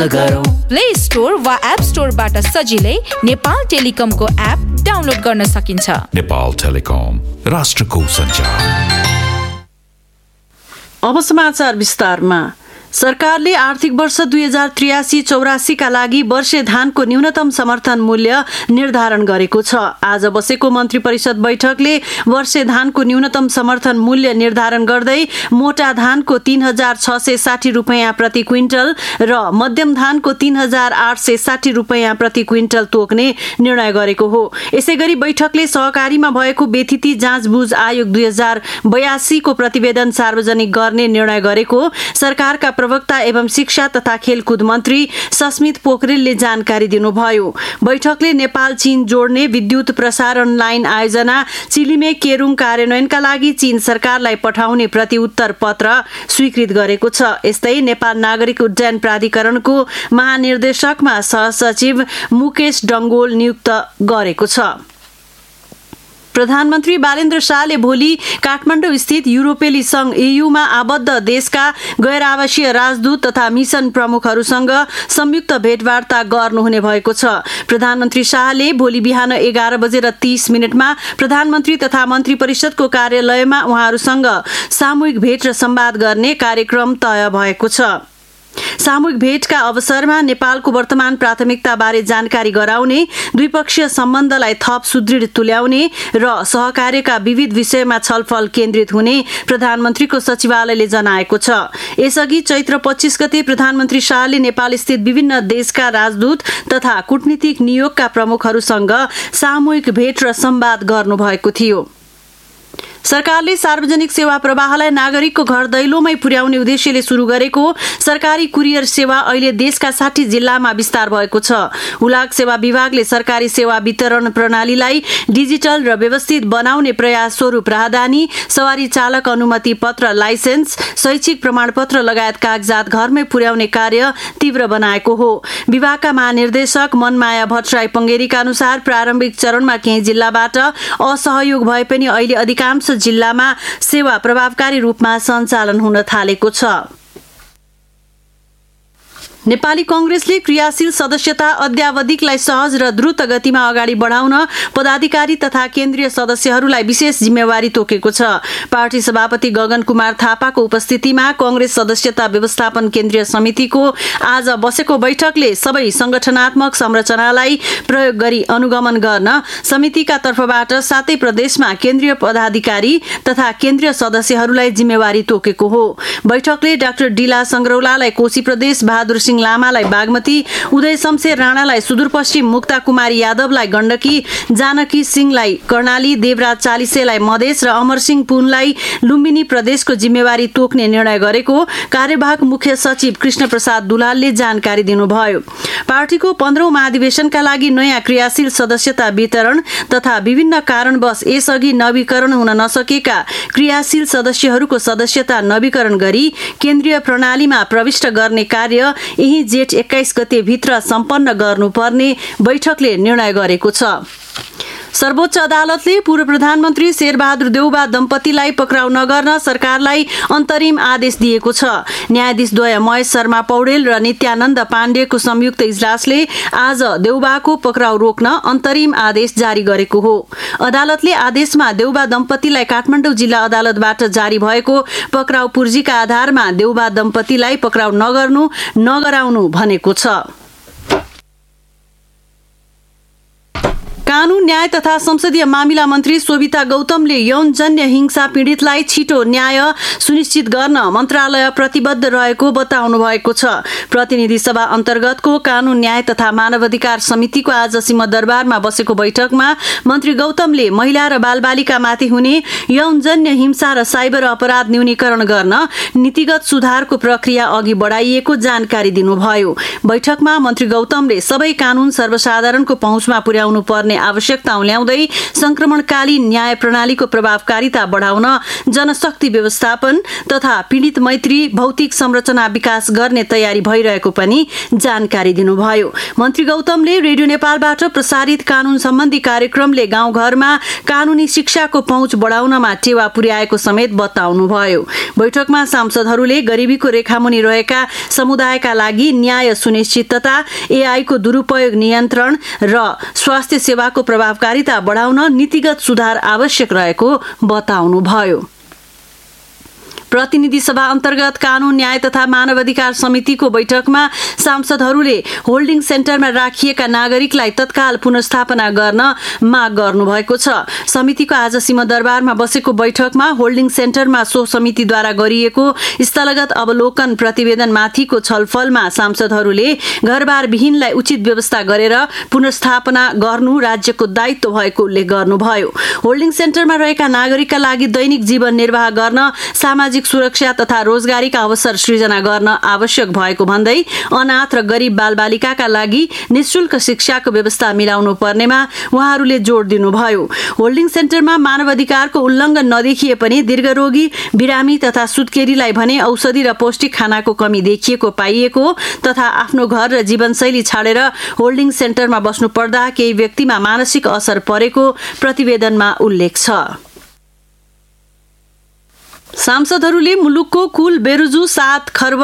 गरौँ। Play store वा app स्टोरबाट सजिलै नेपाल टेलिकमको एप डाउनलोड गर्न सकिन्छ। नेपाल टेलिकम, राष्ट्रको सञ्चार। अब समाचार विस्तारमा। सरकारले आर्थिक वर्ष 2083-84 का लागि वर्षे धानको न्यूनतम समर्थन मूल्य निर्धारण गरेको छ। आज बसेको मन्त्री परिषद बैठकले वर्षे धानको न्यूनतम समर्थन मूल्य निर्धारण गर्दै मोटा धानको 3660 रुपैयाँ प्रति क्विन्टल र मध्यम धानको 3860 रुपैयाँ प्रति क्विन्टल तोक्ने निर्णय गरेको हो। यसैगरी बैठकले सहकारीमा भएको बेथिती जाँचबुझ आयोग 2082 को प्रतिवेदन सार्वजनिक गर्ने निर्णय गरेको सरकारका प्रवक्ता एवं शिक्षा तथा खेलकुद मन्त्री सस्मित पोखरेलले जानकारी दिनुभयो। बैठकले नेपाल चीन जोड्ने विद्युत प्रसारण लाइन आयोजना चिलिमे केरुङ कार्यान्वयनका लागि चीन सरकारलाई पठाउने प्रतिउत्तर पत्र स्वीकृत गरेको छ। यस्तै नेपाल नागरिक उड्डयन प्राधिकरणको महानिर्देशकमा सहसचिव मुकेश डङ्गोल नियुक्त गरेको छ। प्रधानमन्त्री बालेन्द्र शाहले भोलि काठमाडौँ स्थित युरोपेली संघ EUमा आबद्ध देशका गैर आवासीय राजदूत तथा मिसन प्रमुखहरूसँग संयुक्त भेटवार्ता गर्नुहुने भएको छ। प्रधानमन्त्री शाहले भोलि बिहान 11:30 प्रधानमन्त्री तथा मन्त्री परिषदको कार्यालयमा उहाँहरूसँग सामूहिक भेट र संवाद गर्ने कार्यक्रम तय भएको छ। सामूहिक भेटका अवसरमा नेपालको वर्तमान प्राथमिकताबारे जानकारी गराउने, द्विपक्षीय सम्बन्धलाई थप सुदृढ तुल्याउने र सहकार्यका विविध विषयमा छलफल केन्द्रित हुने प्रधानमन्त्रीको सचिवालयले जनाएको छ। यसअघि चैत्र 25 गते प्रधानमन्त्री शाहले नेपाल स्थित विभिन्न देशका राजदूत तथा कूटनीतिक नियोगका प्रमुखहरूसँग सामूहिक भेट र संवाद गर्नुभएको थियो। सरकारले सार्वजनिक सेवा प्रवाहलाई नागरिकको घर दैलोमै पुर्याउने उद्देश्यले सुरु गरेको सरकारी कुरियर सेवा अहिले देशका 60 जिल्लामा विस्तार भएको छ। हुलाक सेवा विभागले सरकारी सेवा वितरण प्रणालीलाई डिजिटल र व्यवस्थित बनाउने प्रयास स्वरूप राहदानी, सवारी चालक अनुमति पत्र, लाइसेन्स, शैक्षिक प्रमाणपत्र लगायत कागजात घरमै पुर्याउने कार्य तीव्र बनाएको हो। विभागका महानिर्देशक मनमाया भट्टराई पंगेरीका अनुसार प्रारम्भिक चरणमा केही जिल्लाबाट असहयोग भए पनि अहिले अधिकांश जिल्लामा सेवा प्रभावकारी रूपमा सञ्चालन हुन थालेको छ। नेपाली कांग्रेसले क्रियाशील सदस्यता अद्यावधिकलाई सहज र द्रुत गतिमा अगाडि बढाउन पदाधिकारी तथा केन्द्रीय सदस्यहरूलाई विशेष जिम्मेवारी तोकेको छ। पार्टी सभापति गगन कुमार थापाको उपस्थितिमा कांग्रेस सदस्यता व्यवस्थापन केन्द्रीय समितिको आज बसेको बैठकले सबै संगठनात्मक संरचनालाई प्रयोग गरी अनुगमन गर्न समितिका तर्फबाट 7 प्रदेशमा केन्द्रीय पदाधिकारी तथा केन्द्रीय सदस्यहरूलाई जिम्मेवारी तोकेको हो। बैठकले डाक्टर डिला संग्रौलालाई कोशी प्रदेश, बहादुर सिंह लामालाई बागमती, उदय शमशेर राणालाई सुदूरपश्चिम, मुक्ता कुमारी यादवलाई गण्डकी, जानकी सिंहलाई कर्णाली, देवराज चालिसेलाई मधेस र अमर सिंह पुनलाई लुम्बिनी प्रदेशको जिम्मेवारी तोक्ने निर्णय गरेको कार्यवाहक मुख्य सचिव कृष्ण प्रसाद दुलालले जानकारी दिनुभयो। पार्टीको 15औं महाधिवेशनका लागि नयाँ क्रियाशील सदस्यता वितरण तथा विभिन्न कारणवश यसअघि नवीकरण हुन नसकेका क्रियाशील सदस्यहरूको सदस्यता नवीकरण गरी केन्द्रीय प्रणालीमा प्रविष्ट गर्ने कार्य यही जेठ 21 गते भित्र सम्पन्न गर्नुपर्ने बैठकले निर्णय गरेको छ। सर्वोच्च अदालतले पूर्व प्रधानमन्त्री शेरबहादुर देउबा दम्पतिलाई पक्राउ नगर्न सरकारलाई अन्तरिम आदेश दिएको छ। न्यायाधीशद्वय महेश शर्मा पौडेल र नित्यानन्द पाण्डेको संयुक्त इजलासले आज देउबाको पक्राउ रोक्न अन्तरिम आदेश जारी गरेको हो। अदालतले आदेशमा देउबा दम्पतिलाई काठमाडौँ जिल्ला अदालतबाट जारी भएको पक्राउ पूर्जीका आधारमा देउबा दम्पतिलाई पक्राउ नगराउनु भनेको छ। कानून, न्याय तथा संसदीय मामिला मन्त्री शोभिता गौतमले यौनजन्य हिंसा पीडितलाई छिटो न्याय सुनिश्चित गर्न मन्त्रालय प्रतिबद्ध रहेको बताउनु भएको छ। प्रतिनिधि सभा अन्तर्गतको कानून, न्याय तथा मानवाधिकार समितिको आज सिंहदरबारमा बसेको बैठकमा मन्त्री गौतमले महिला र बालबालिकामाथि हुने यौनजन्य हिंसा र साइबर अपराध न्यूनीकरण गर्न नीतिगत सुधारको प्रक्रिया अघि बढाइएको जानकारी दिनुभयो। बैठकमा मन्त्री गौतमले सबै कानून सर्वसाधारणको पहुँचमा पुर्याउनु पर्ने आवश्यकता ल्याउँदै संक्रमणकालीन न्याय प्रणालीको प्रभावकारिता बढाउन जनशक्ति व्यवस्थापन तथा पीडित मैत्री भौतिक संरचना विकास गर्ने तयारी भइरहेको पनि जानकारी दिनुभयो। मन्त्री गौतमले रेडियो नेपालबाट प्रसारित कानून सम्बन्धी कार्यक्रमले गाउँघरमा कानूनी शिक्षाको पहुँच बढाउनमा टेवा पुर्याएको समेत बताउनुभयो। बैठकमा सांसदहरूले गरिबीको रेखामुनि रहेका समुदायका लागि न्याय सुनिश्चितता, एआईको दुरुपयोग नियन्त्रण र स्वास्थ्य सेवाको प्रभावकारिता बढाउन नीतिगत सुधार आवश्यक रहेको बताउनुभयो। प्रतिनिधि सभा अन्तर्गत कानून न्याय तथा मानव अधिकार समितिको बैठकमा सांसदहरूले होल्डिङ सेन्टरमा राखिएका नागरिकलाई तत्काल पुनर्स्थापना गर्न माग गर्नुभएको छ। समितिको आज सिंहदरबारमा बसेको बैठकमा होल्डिङ सेन्टरमा सो समितिद्वारा गरिएको स्थलगत अवलोकन प्रतिवेदनमाथिको छलफलमा सांसदहरूले घरबार विहीनलाई उचित व्यवस्था गरेर पुनर्स्थापना गर्नु राज्यको दायित्व भएको उल्लेख गर्नुभयो। होल्डिङ सेन्टरमा रहेका नागरिकका लागि दैनिक जीवन निर्वाह गर्न सामाजिक सुरक्षा तथा रोजगारीका अवसर सृजना गर्न आवश्यक भएको भन्दै अनाथ र गरिब बालबालिकाका लागि निःशुल्क शिक्षाको व्यवस्था मिलाउनु पर्नेमा उहाँहरूले जोड दिनुभयो। होल्डिङ सेन्टरमा मानव अधिकारको उल्लङ्घन नदेखिए पनि दीर्घरोगी, बिरामी तथा सुत्केरीलाई भने औषधि र पौष्टिक खानाको कमी देखिएको पाइएको तथा आफ्नो घर र जीवनशैली छाडेर होल्डिङ सेन्टरमा बस्नु पर्दा केही व्यक्तिमा मानसिक असर परेको प्रतिवेदनमा उल्लेख छ। सांसदहरूले मुलुकको कुल बेरुजु 7 खर्ब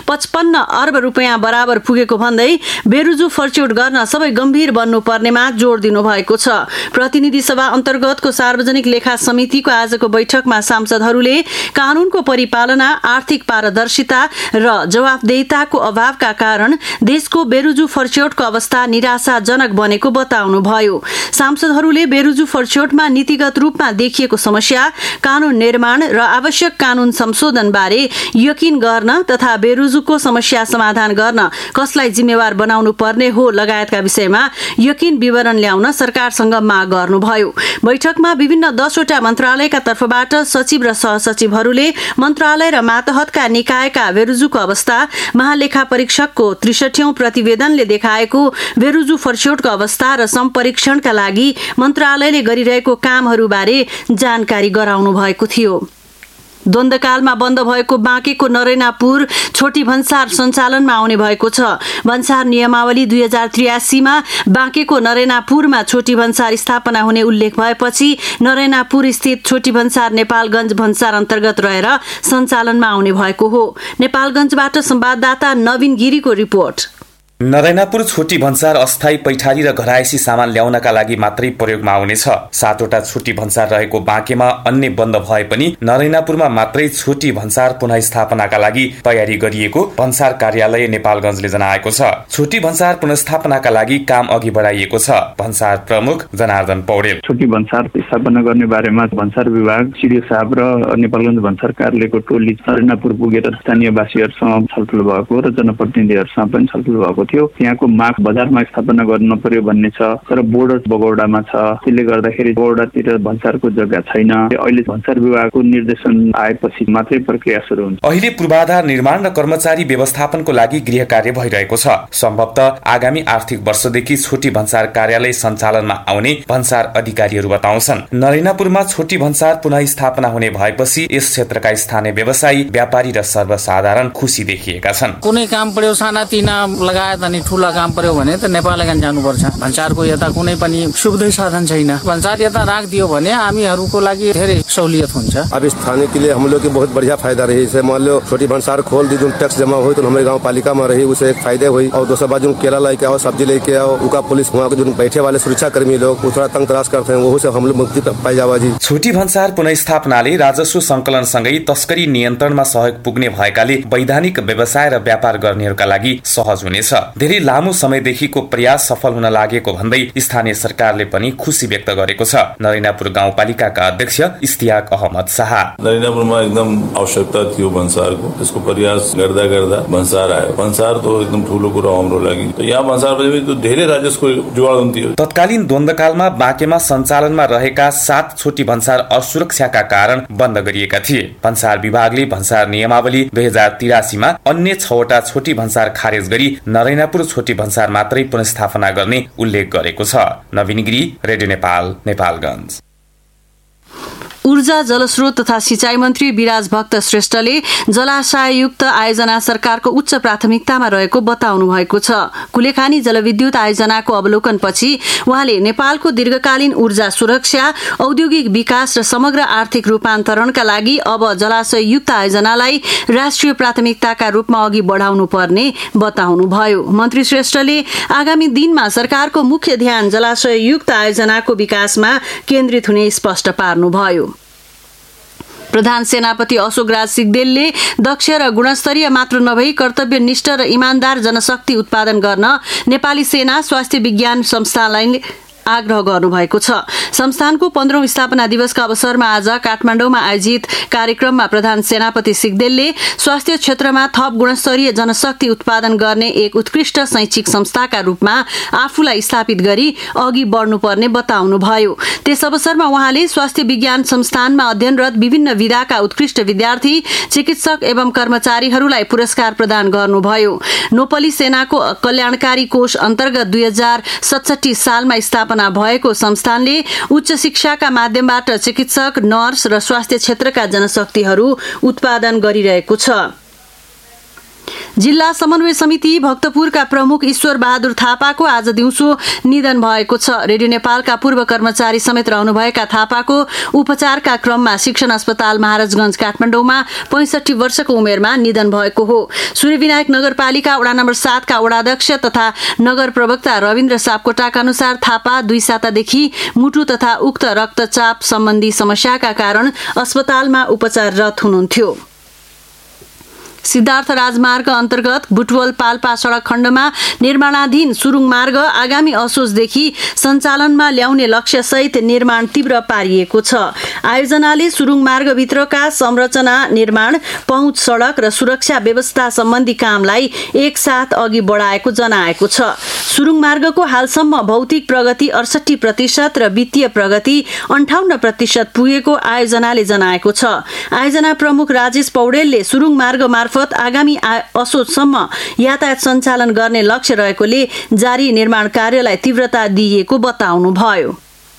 55 अर्ब रुपियाँ बराबर पुगेको भन्दै बेरुजु फर्च्यौट गर्न सबै गम्भीर बन्नुपर्नेमा जोड दिनुभएको छ। प्रतिनिधि सभा अन्तर्गतको सार्वजनिक लेखा समितिको आजको बैठकमा सांसदहरूले कानूनको परिपालना, आर्थिक पारदर्शिता र जवाफदेहिताको अभावका कारण देशको बेरुजु फर्च्यौटको अवस्था निराशाजनक बनेको बताउनुभयो। सांसदहरूले बेरुजु फर्च्यौटमा नीतिगत रूपमा देखिएको समस्या, कानून निर्माण र आवश्यक कानून संशोधन बारे यकिन गर्न तथा बेरुजुको समस्या समाधान गर्न कसलाई जिम्मेवार बनाउनु पर्ने हो लगायतका विषयमा यकिन विवरण ल्याउन सरकारसँग माग गर्नुभयो। बैठकमा विभिन्न 10 वटा मन्त्रालयका तर्फबाट सचिव र सहसचिवहरूले मन्त्रालय र मातहतका निकायका बेरुजुको अवस्था, महालेखा परीक्षकको 63औं प्रतिवेदनले देखाएको बेरुजु फर्च्यौटको अवस्था र सम्परीक्षणका लागि मन्त्रालयले गरिरहेको कामहरूबारे जानकारी गराउनु भएको थियो। द्वन्द्वकालमा बन्द भएको बाँकेको नरैनापुर छोटी भन्सार सञ्चालनमा आउने भएको छ। भन्सार नियमावली 2083 मा बाँकेको नरैनापुरमा छोटी भन्सार स्थापना हुने उल्लेख भएपछि नरैनापुर स्थित छोटी भन्सार नेपालगञ्ज भन्सार अन्तर्गत रहेर सञ्चालनमा आउने भएको हो। नेपालगञ्जबाट संवाददाता नवीन गिरीको रिपोर्ट। नरैनापुर छोटी भन्सार अस्थायी पैठारी र घरायसी सामान ल्याउनका लागि मात्रै प्रयोगमा आउनेछ। 7 वटा छोटी भन्सार रहेको बाँकेमा अन्य बन्द भए पनि नरैनापुरमा मात्रै छोटी भन्सार पुनः स्थापनाका लागि तयारी गरिएको भन्सार कार्यालय नेपालगञ्जले जनाएको छ। छोटी भन्सार पुनर्स्थापनाका लागि काम अघि बढाइएको छ। भन्सार प्रमुख जनार्दन पौडेल छोटी भन्सार स्थापना गर्ने बारेमा भन्सार विभाग, सिडिओ साहब र नेपालगञ्ज भन्सार कार्यालयको टोली नरैनापुर पुगेर स्थानीयवासीहरूसँग छलफल भएको र जनप्रतिनिधिहरूसँग पनि छलफल भएको थियो। यहाँको माग बजारमा स्थापना गर्न पर्यो भन्ने छ, तर बोर्डर बगौडामा छ। त्यसले गर्दाखेरि बगौडातिर भन्सारको जग्गा छैन। अहिले भन्सार विभागको निर्देशन आएपछि मात्रै प्रक्रिया सुरु हुन्छ। अहिले पूर्वाधार निर्माण र कर्मचारी व्यवस्थापनको लागि गृह कार्य भइरहेको छ। सम्भवतः आगामी आर्थिक वर्षदेखि छोटी भन्सार कार्यालय सञ्चालनमा आउने भन्सार अधिकारीहरू बताउँछन्। नरैनापुरमा छोटी भन्सार पुनः स्थापना हुने भएपछि यस क्षेत्रका स्थानीय व्यवसायी, व्यापारी र सर्वसाधारण खुसी देखिएका छन्। कुनै काम पर्यो सानातिना लगायत अनि ठूला काम पर्यो भने त नेपालगञ्ज जानुपर्छ। भन्सारको यता कुनै पनि सुविधा साधन छैन। भन्सार यता राखिदियो भने हामीहरूको लागि धेरै सहुलियत हुन्छ। अब स्थानीय के लिए हम लोग की बहुत बढ़िया फायदा रही है। मान लो छोटी भन्सार खोल दी, टैक्स जमा हुई तो हमारे गाँव पालिका में रही, उसे एक फायदे हुई। और दूसरा बात जो केला लेके आओ, सब्जी लेके आओ, उनका पुलिस वहाँ के जो बैठे वाले सुरक्षा कर्मी लोग वो थोड़ा तंग तराश करते हैं, वो से हम लोग मुक्ति पाई जावा जी। छोटी भन्सार पुनर्स्थापनाले राजस्व संकलन सँगै तस्करी नियन्त्रणमा सहयोग पुग्ने भएकाले वैधानिक व्यवसाय र व्यापार गर्नेहरूका लागि सहज हुनेछ। धेरै लामो समयदेखिको प्रयास सफल हुन लागेको भन्दै स्थानीय सरकारले पनि खुसी व्यक्त गरेको छ। नरैनापुर गाउँपालिकाका अध्यक्ष इस्तियाक अहमद शाह नरैनापुरमा एकदम आवश्यकता थियो भन्सारको, त्यसको प्रयास गर्दा गर्दा भन्सार आयो। भन्सार त एकदम ठूलो कुरा हाम्रो लागि। यहाँ भन्सारपछि त धेरै राजस्वको जुगाड हुन्थ्यो। तत्कालीन द्वन्द्वकालमा बाँकेमा सञ्चालनमा रहेका 7 छोटी भन्सार असुरक्षाका कारण बन्द गरिएका थिए। भन्सार विभागले भन्सार नियमावली 2083 मा अन्य 6 वटा छोटी भन्सार खारेज गरी नरैना नरैनापुर छोटी भन्सार मात्रै पुनर्स्थापना गर्ने उल्लेख गरेको छ। नवीन गिरी, रेडियो नेपाल, नेपालगञ्ज। ऊर्जा, जलस्रोत तथा सिंचाई मन्त्री विराज भक्त श्रेष्ठले जलाशययुक्त आयोजना सरकारको उच्च प्राथमिकतामा रहेको बताउनु भएको छ। कुलेखानी जलविद्युत आयोजनाको अवलोकनपछि उहाँले नेपालको दीर्घकालीन ऊर्जा सुरक्षा, औद्योगिक विकास र समग्र आर्थिक रूपान्तरणका लागि अब जलाशययुक्त आयोजनालाई राष्ट्रिय प्राथमिकताका रूपमा अघि बढाउनु पर्ने बताउनुभयो। मन्त्री श्रेष्ठले आगामी दिनमा सरकारको मुख्य ध्यान जलाशययुक्त आयोजनाको विकासमा केन्द्रित हुने स्पष्ट पार्नुभयो। प्रधान सेनापति अशोकराज सिग्देलले दक्ष र गुणस्तरीय मात्र नभई कर्तव्यनिष्ठ र इमान्दार जनशक्ति उत्पादन गर्न नेपाली सेना स्वास्थ्य विज्ञान संस्थानलाई आग्रह गर्नुभएको छ। संस्थानको 15औं स्थापना दिवसका अवसरमा आज काठमाडौँमा आयोजित कार्यक्रममा प्रधान सेनापति सिग्देलले स्वास्थ्य क्षेत्रमा थप गुणस्तरीय जनशक्ति उत्पादन गर्ने एक उत्कृष्ट शैक्षिक संस्थाका रूपमा आफूलाई स्थापित गरी अघि बढ्नुपर्ने बताउनुभयो। त्यस अवसरमा उहाँले स्वास्थ्य विज्ञान संस्थानमा अध्ययनरत विभिन्न विधाका उत्कृष्ट विद्यार्थी, चिकित्सक एवं कर्मचारीहरूलाई पुरस्कार प्रदान गर्नुभयो। नोपली सेनाको कल्याणकारी कोष अन्तर्गत 2067 सालमा स्थापना भएको संस्थानले उच्च शिक्षाका माध्यमबाट चिकित्सक, नर्स र स्वास्थ्य क्षेत्रका जनशक्तिहरू उत्पादन गरिरहेको छ। जिल्ला समन्वय समिति भक्तपुरका प्रमुख ईश्वर बहादुर थापाको आज दिउँसो निधन भएको छ। रेडियो नेपालका पूर्व कर्मचारी समेत रहनुभएका थापाको उपचारका क्रममा शिक्षण अस्पताल महाराजगञ्ज काठमाडौँमा 65 वर्षको उमेरमा निधन भएको हो। सूर्यविनायक नगरपालिका वडा नम्बर 7 का वडाध्यक्ष तथा नगर प्रवक्ता रविन्द्र सापकोटाका अनुसार थापा 2 सातादेखि मुटु तथा उक्त रक्तचाप सम्बन्धी समस्याका कारण अस्पतालमा उपचाररत हुनुहुन्थ्यो। सिद्धार्थ राजमार्ग अन्तर्गत बुटवल पाल्पा सडक खण्डमा निर्माणाधीन सुरुङ मार्ग आगामी असोजदेखि सञ्चालनमा ल्याउने लक्ष्यसहित निर्माण तीव्र पारिएको छ। आयोजनाले सुरुङ मार्गभित्रका संरचना निर्माण, पहुँच सडक र सुरक्षा व्यवस्था सम्बन्धी कामलाई एकसाथ अघि बढाएको जनाएको छ। सुरुङ मार्गको हालसम्म भौतिक प्रगति 68% र वित्तीय प्रगति 58% पुगेको आयोजनाले जनाएको छ। आयोजना प्रमुख राजेश पौडेलले सुरुङ मार्ग मार्फत आगामी असोजसम्म यातायात सञ्चालन गर्ने लक्ष्य रहेकोले जारी निर्माण कार्यलाई तीव्रता दिइएको बताउनुभयो।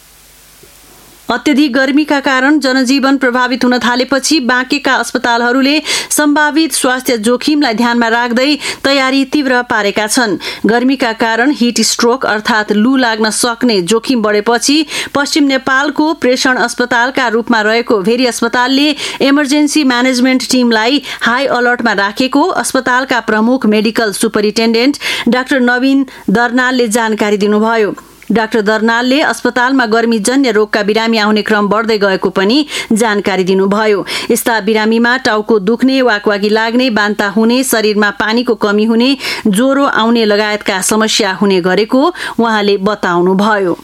अत्यधिक गर्मीका कारण जनजीवन प्रभावित हुन थालेपछि बाँकेका अस्पतालहरूले सम्भावित स्वास्थ्य जोखिमलाई ध्यानमा राख्दै तयारी तीव्र पारेका छन्। गर्मीका कारण हिट स्ट्रोक अर्थात् लू लाग्न सक्ने जोखिम बढेपछि पश्चिम नेपालको प्रेषण अस्पतालका रूपमा रहेको भेरी अस्पतालले इमर्जेन्सी म्यानेजमेन्ट टिमलाई हाई अलर्टमा राखेको अस्पतालका प्रमुख मेडिकल सुपरिन्टेन्डेन्ट डाक्टर नवीन दर्नालले जानकारी दिनुभयो। डाक्टर दर्नालले अस्पतालमा गर्मीजन्य रोगका बिरामी आउने क्रम बढ्दै गएको पनि जानकारी दिनुभयो। यस्ता बिरामीमा टाउको दुख्ने, वाकवाकी लाग्ने, बान्ता हुने, शरीरमा पानीको कमी हुने, ज्वरो आउने लगायतका समस्या हुने गरेको उहाँले बताउनुभयो।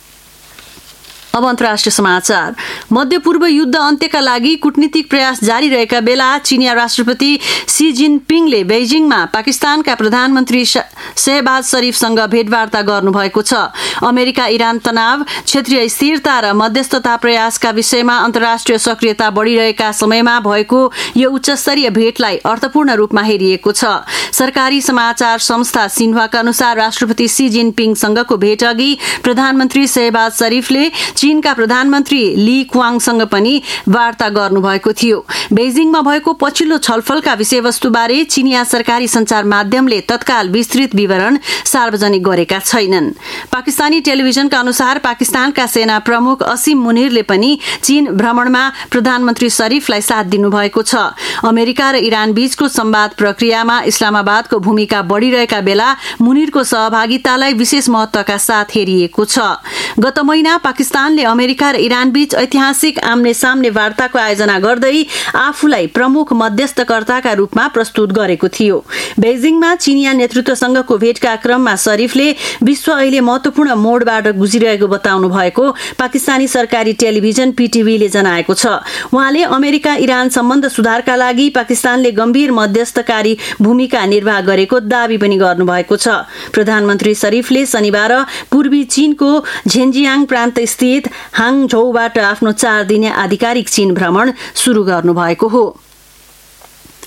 अब अन्तर्राष्ट्रिय समाचार। मध्यपूर्व युद्ध अन्त्यका लागि कूटनीतिक प्रयास जारी रहेका बेला चीनिया राष्ट्रपति सी जिनपिङले बेजिङमा पाकिस्तानका प्रधानमन्त्री शहबाज शरीफसँग भेटवार्ता गर्नुभएको छ। अमेरिका इरान तनाव, क्षेत्रीय स्थिरता र मध्यस्थता प्रयासका विषयमा अन्तर्राष्ट्रिय सक्रियता बढिरहेका समयमा भएको यो उच्चस्तरीय भेटलाई अर्थपूर्ण रूपमा हेरिएको छ। सरकारी समाचार संस्था सिन्हुवाका अनुसार राष्ट्रपति सी जिनपिङसँगको भेटअघि प्रधानमन्त्री शहबाज शरीफले चीनका प्रधानमन्त्री ली क्वाङसँग पनि वार्ता गर्नुभएको थियो। बेजिङमा भएको पछिल्लो छलफलका विषयवस्तुबारे चीनिया सरकारी सञ्चार माध्यमले तत्काल विस्तृत विवरण सार्वजनिक गरेका छैनन्। पाकिस्तानी टेलिभिजनका अनुसार पाकिस्तानका सेना प्रमुख असीम मुनिरले पनि चीन भ्रमणमा प्रधानमन्त्री शरीफलाई साथ दिनुभएको छ। अमेरिका र इरान बीचको संवाद प्रक्रियामा इस्लामाबादको भूमिका बढिरहेका बेला मुनिरको सहभागितालाई विशेष महत्वका साथ हेरिएको छ। गत महिना पाकिस्तानले अमेरिका र इरान बीच ऐतिहासिक आम्ने सामने वार्ताको आयोजना गर्दै आफूलाई प्रमुख मध्यस्थकर्ताका रूपमा प्रस्तुत गरेको थियो। बेजिङमा चीनिया नेतृत्वसँगको भेटका क्रममा शरीफले विश्व अहिले महत्वपूर्ण मोडबाट गुजिरहेको बताउनु भएको पाकिस्तानी सरकारी टेलिभिजन पीटीवीले जनाएको छ। उहाँले अमेरिका इरान सम्बन्ध सुधारका लागि पाकिस्तानले गम्भीर मध्यस्थकारी भूमिका निर्वाह गरेको दावी पनि गर्नुभएको छ। प्रधानमन्त्री शरीफले शनिबार पूर्वी चीनको झेन्जियाङ प्रान्त स्थित हाङझौबाट आफ्नो 4 दिने आधिकारिक चीन भ्रमण सुरु गर्नुभएको हो।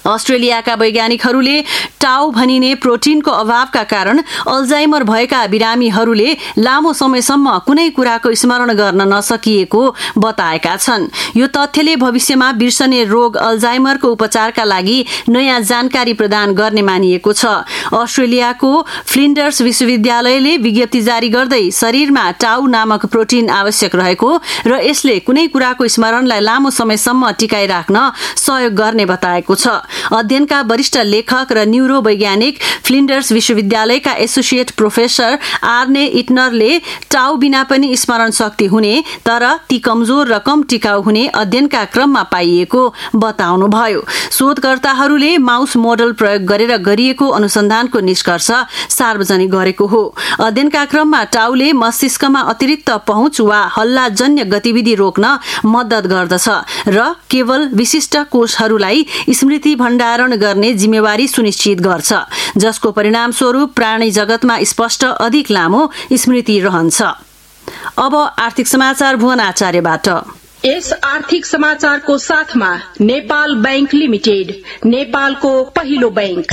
अस्ट्रेलियाका वैज्ञानिकहरूले टाउ भनिने प्रोटिनको अभावका कारण अल्जाइमर भएका बिरामीहरूले लामो समयसम्म कुनै कुराको स्मरण गर्न नसकिएको बताएका छन्। यो तथ्यले भविष्यमा बिर्सने रोग अल्जाइमरको उपचारका लागि नयाँ जानकारी प्रदान गर्ने मानिएको छ। अस्ट्रेलियाको फ्लिन्डर्स विश्वविद्यालयले विज्ञप्ति जारी गर्दै शरीरमा टाउ नामक प्रोटिन आवश्यक रहेको र यसले कुनै कुराको स्मरणलाई लामो समयसम्म टिकाइ राख्न सहयोग गर्ने बताएको छ। अध्ययनका वरिष्ठ लेखक र न्यूरो वैज्ञानिक फ्लिन्डर्स विश्वविद्यालयका एसोसिएट प्रोफेसर आर्ने इटनरले टाउ बिना पनि स्मरण शक्ति हुने तर ती कमजोर र कम टिकाउ हुने अध्ययनका क्रममा पाइएको बताउनुभयो। शोधकर्ताहरूले माउस मोडल प्रयोग गरेर गरिएको अनुसन्धानको निष्कर्ष सार्वजनिक गरेको हो। अध्ययनका क्रममा टाउले मस्तिष्कमा अतिरिक्त पहुँच वा हल्लाजन्य गतिविधि रोक्न मद्दत गर्दछ र केवल विशिष्ट कोषहरूलाई स्मृति भण्डारण गर्ने जिम्मेवारी सुनिश्चित गर्छ, जसको परिणामस्वरूप प्राणी जगतमा स्पष्ट अधिक लामो स्मृति रहन्छ। अब आर्थिक समाचार भुवन आचार्यबाट। यस आर्थिक समाचारको साथमा नेपाल बैंक लिमिटेड, नेपालको पहिलो बैंक।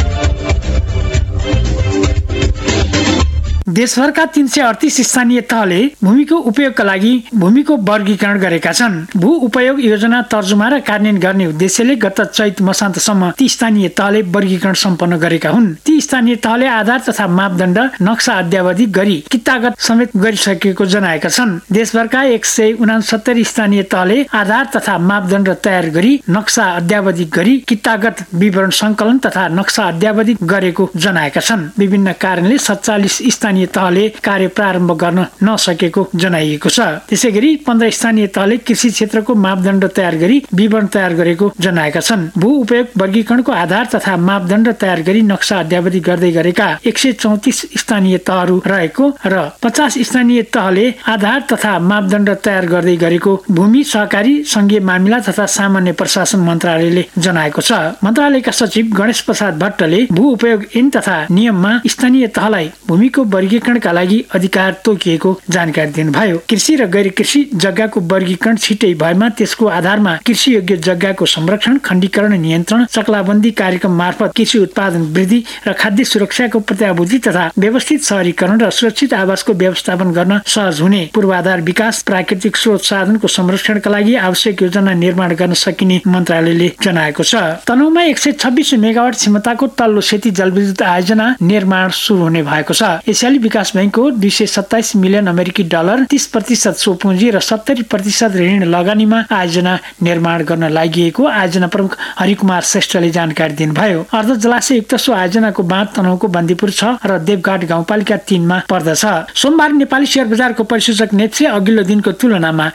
देशभरका 338 स्थानीय तहले भूमिको उपयोगका लागि भूमिको वर्गीकरण गरेका छन्। भू उपयोग योजना तर्जुमा र कार्यान्वयन गर्ने उद्देश्यले गत चैत मसान्तसम्म ती स्थानीय तहले वर्गीकरण सम्पन्न गरेका हुन्। ती स्थानीय तहले आधार तथा मापदण्ड नक्सा अद्यावधि गरी कितागत समेत गरिसकेको जनाएका छन्। देशभरका 169 स्थानीय तहले आधार तथा मापदण्ड तयार गरी नक्सा अद्यावधि गरी कितागत विवरण संकलन तथा नक्सा अद्यावधि गरेको जनाएका छन्। विभिन्न कारणले 47 स्थानीय तहले कार्य प्रारम्भ गर्न नसकेको जनाइएको छ। त्यसैगरी 15 स्थानीय तहले कृषि क्षेत्रको मापदण्ड तयार गरी विवरण तयार गरेको जनाएका छन्। भू उपयोग वर्गीकरणको आधार तथा मापदण्ड तयार गरी नक्सा अद्यावधि गर्दै गरेका 134 स्थानीय तहहरू रहेको र 50 स्थानीय तहले आधार तथा मापदण्ड तयार गर्दै गरेको भूमि सहकारी संघीय मामिला तथा सामान्य प्रशासन मन्त्रालयले जनाएको छ। मन्त्रालयका सचिव गणेश प्रसाद भट्टले भू उपयोग ऐन तथा नियममा स्थानीय तहलाई भूमिको वर्गीकरणका लागि अधिकार तोकिएको जानकारी दिनुभयो। कृषि र गैर कृषि जग्गाको वर्गीकरण छिटै भएमा त्यसको आधारमा कृषि योग्य जग्गाको संरक्षण, खण्डीकरण, नियन्त्रण, चक्लाबन्दी कार्यक्रम मार्फत कृषि उत्पादन वृद्धि र खाद्य सुरक्षाको प्रत्याभूति तथा व्यवस्थित शहरीकरण र सुरक्षित आवासको व्यवस्थापन गर्न सहज हुने, पूर्वाधार विकास, प्राकृतिक स्रोत साधनको संरक्षणका लागि आवश्यक योजना निर्माण गर्न सकिने मन्त्रालयले जनाएको छ। तनहुमा 126 मेगावाट क्षमताको तल्लो सेती जलविद्युत आयोजना निर्माण सुरु हुने भएको छ। एसियाली विकास बैंकको 227 मिलियन अमेरिकी डलर 30% सोपुँजी र 70% ऋण लगानीमा आयोजना निर्माण गर्न लागि आयोजना प्रमुख हरिकुमार श्रेष्ठले जानकारी दिनुभयो। अर्ध जलाशययुक्त सो आयोजनाको बाँध तनहुको बन्दीपुर 6 र देवघाट गाउँपालिका 3 मा पर्दछ। सोमबार नेपाली शेयर बजारको परिसूचक नेप्से अघिल्लो दिनको तुलनामा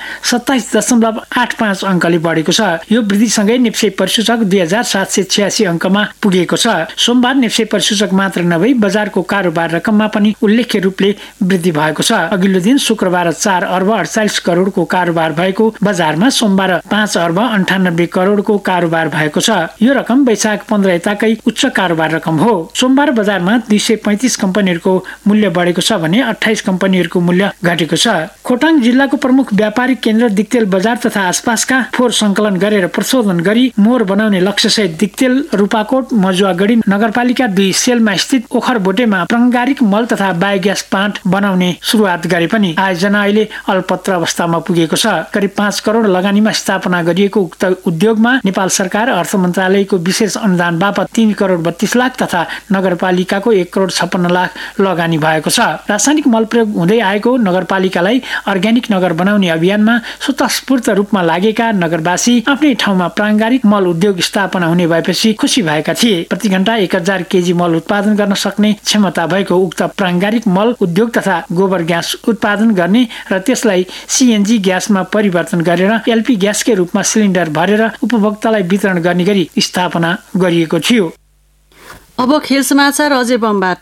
27.85 अङ्कले बढेको छ। यो वृद्धिसँगै नेप्से परिसूचक 2786 अङ्कमा पुगेको छ। सोमबार नेप्से परिसूचक मात्र नभई बजारको कारोबार रकममा पनि उल्लेख्य रूपले वृद्धि भएको छ। अघिल्लो दिन शुक्रबार 4 अर्ब 48 करोडको कारोबार भएको बजारमा सोमबार 5 अर्ब 98 करोडको कारोबार भएको छ। यो रकम वैशाख 15 यताकै उच्च कारोबार रकम हो। सोमबार बजारमा 235 कम्पनीहरूको मूल्य बढेको छ भने 28 कम्पनीहरूको मूल्य घटेको छ। खोटाङ जिल्लाको प्रमुख व्यापारिक केन्द्र दिक्तेल बजार तथा आसपासका फोहोर संकलन गरेर प्रशोधन गरी मोहर बनाउने लक्ष्यसहित दिक्तेल, रूपाकोट, मजुवागढी नगरपालिका 2 सेलमा स्थित ओखरबोटेमा प्राङ्गारिक मल तथा बायोग्यास प्लान्ट बनाउने सुरुवात गरे पनि आयोजना अहिले अल्पत्र अवस्थामा पुगेको छ। करिब 5 करोड लगानीमा स्थापना गरिएको उक्त उद्योगमा नेपाल सरकार अर्थ मन्त्रालयको विशेष अनुदान बापत 3 करोड 32 लाख तथा नगरपालिकाको 1 करोड 56 लाख लगानी भएको छ। रासायनिक मल प्रयोग हुँदै आएको नगरपालिकालाई अर्ग्यानिक नगर बनाउने अभियानमा स्वतस्फूर्त रूपमा लागेका नगरवासी आफ्नै ठाउँमा प्राङ्गारिक मल उद्योग स्थापना हुने भएपछि खुसी भएका थिए। प्रति घण्टा 1000 केजी मल उत्पादन गर्न सक्ने क्षमता भएको उक्त प्राङ्गारिक मल उद्योग तथा गोबर ग्यास उत्पादन गर्ने र त्यसलाई सीएनजी ग्यासमा परिवर्तन गरेर एलपी ग्यासकै रूपमा सिलिन्डर भरेर उपभोक्तालाई वितरण गर्ने गरी स्थापना गरिएको थियो। अब खेल समाचार अजय बमबाट।